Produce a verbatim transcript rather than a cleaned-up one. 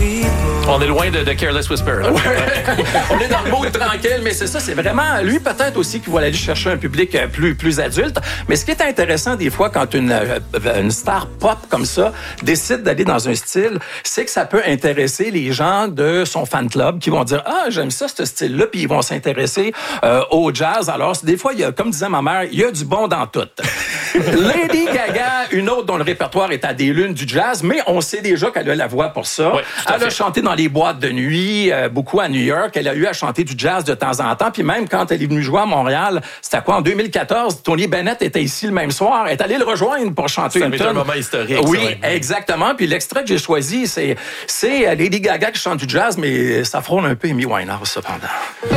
On est loin de, de Careless Whisper. Là. Ouais. On est dans le mode tranquille, mais c'est ça, c'est vraiment lui peut-être aussi qui va aller chercher un public plus plus adulte. Mais ce qui est intéressant des fois quand une une star pop comme ça décide d'aller dans un style, c'est que ça peut intéresser les gens de son fan club qui vont dire ah j'aime ça ce style-là, puis ils vont s'intéresser euh, au jazz. Alors des fois il y a, comme disait ma mère, il y a du bon dans tout. Lady Gaga, une autre dont le répertoire est à des lunes du jazz, mais on sait déjà qu'elle a la voix pour ça. Oui, elle a chanté dans les boîtes de nuit, euh, beaucoup à New York. Elle a eu à chanter du jazz de temps en temps. Puis même quand elle est venue jouer à Montréal, c'était quoi, en deux mille quatorze, Tony Bennett était ici le même soir. Elle est allée le rejoindre pour chanter ça une un tonne. moment historique. Oui, ça, ouais. exactement. Puis l'extrait que j'ai choisi, c'est, c'est Lady Gaga qui chante du jazz, mais ça frôle un peu Amy Winehouse, cependant.